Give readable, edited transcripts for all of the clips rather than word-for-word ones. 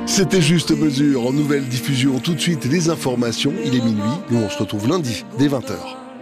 C'était Juste Mesure en nouvelle diffusion. Tout de suite, les informations. Il est minuit. Nous, on se retrouve lundi dès 20h.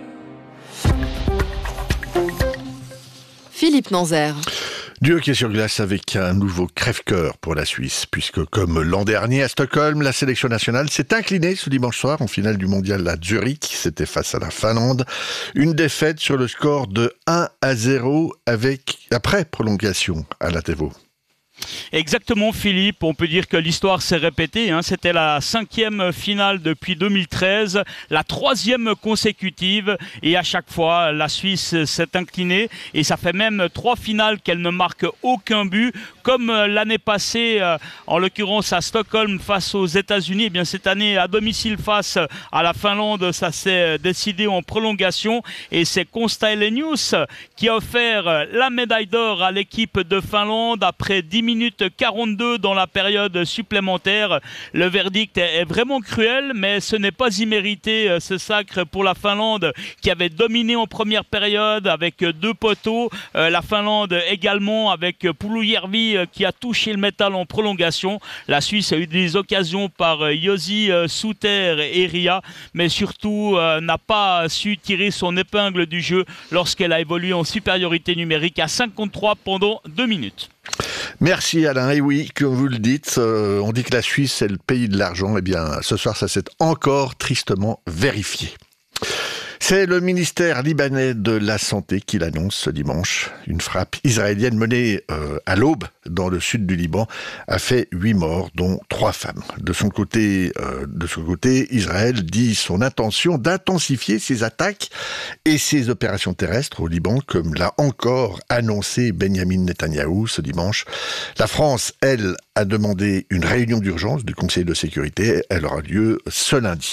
Philippe Nanzer. Du hockey sur glace avec un nouveau crève-cœur pour la Suisse, puisque comme l'an dernier à Stockholm, la sélection nationale s'est inclinée ce dimanche soir en finale du mondial à Zurich. C'était face à la Finlande. Une défaite sur le score de 1-0 après prolongation à la Thévo. Exactement Philippe, on peut dire que l'histoire s'est répétée, C'était la 5e finale depuis 2013, la 3e consécutive et à chaque fois la Suisse s'est inclinée et ça fait même 3 finales qu'elle ne marque aucun but comme l'année passée en l'occurrence à Stockholm face aux États-Unis. Et bien cette année à domicile face à la Finlande, ça s'est décidé en prolongation et c'est Konsta Helenius qui a offert la médaille d'or à l'équipe de Finlande après 10 minutes 42 dans la période supplémentaire. Le verdict est vraiment cruel, mais ce n'est pas immérité ce sacre pour la Finlande qui avait dominé en première période avec 2 poteaux. La Finlande également avec Pulujärvi qui a touché le métal en prolongation. La Suisse a eu des occasions par Josi Suter et Ria, mais surtout n'a pas su tirer son épingle du jeu lorsqu'elle a évolué en supériorité numérique à 53 pendant 2 minutes. Merci Alain. Et oui, comme vous le dites, on dit que la Suisse est le pays de l'argent. Eh bien, ce soir, ça s'est encore tristement vérifié. C'est le ministère libanais de la Santé qui l'annonce ce dimanche. Une frappe israélienne menée à l'aube dans le sud du Liban a fait 8 morts, dont 3 femmes. De son côté, Israël dit son intention d'intensifier ses attaques et ses opérations terrestres au Liban, comme l'a encore annoncé Benjamin Netanyahou ce dimanche. La France, elle, a demandé une réunion d'urgence du Conseil de sécurité. Elle aura lieu ce lundi.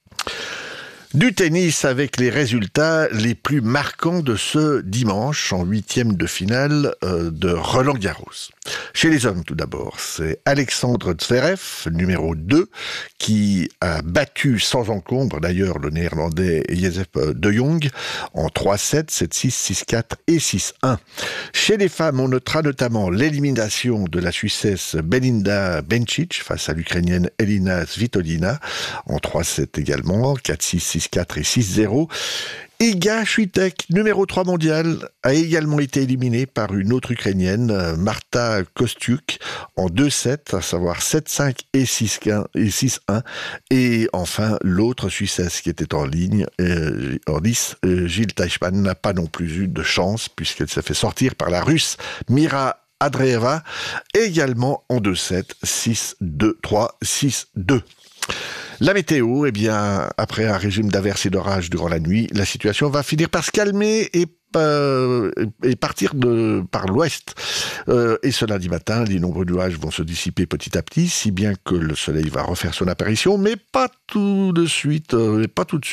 Du tennis avec les résultats les plus marquants de ce dimanche en 8e de finale de Roland-Garros. Chez les hommes tout d'abord, c'est Alexandre Zverev, numéro 2, qui a battu sans encombre d'ailleurs le néerlandais Jezef de Jong en 3-7, 7-6, 6-4 et 6-1. Chez les femmes, on notera notamment l'élimination de la Suissesse Belinda Bencic face à l'Ukrainienne Elina Svitolina en 3-7 également, 4-6, 6-4 et 6-0. Iga Swiatek, numéro 3 mondial, a également été éliminée par une autre Ukrainienne, Marta Kostyuk, en 2-7, à savoir 7-5 et 6-1. Et enfin, l'autre Suissesse qui était en lice, Gilles Teichmann, n'a pas non plus eu de chance, puisqu'elle s'est fait sortir par la Russe Mira Andreeva, également en 2-7, 6-2, 3, 6-2. La météo, eh bien, après un régime d'averses et d'orages durant la nuit, la situation va finir par se calmer et partir par l'ouest. Et ce lundi matin, les nombreux nuages vont se dissiper petit à petit, si bien que le soleil va refaire son apparition, mais pas tout de suite, et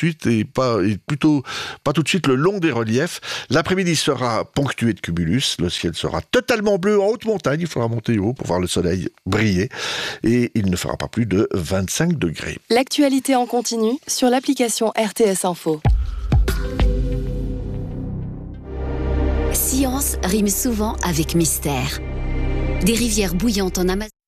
plutôt pas tout de suite le long des reliefs. L'après-midi sera ponctué de cumulus, le ciel sera totalement bleu en haute montagne, il faudra monter haut pour voir le soleil briller, et il ne fera pas plus de 25 degrés. L'actualité en continu sur l'application RTS Info. Science rime souvent avec mystère. Des rivières bouillantes en Amazonie.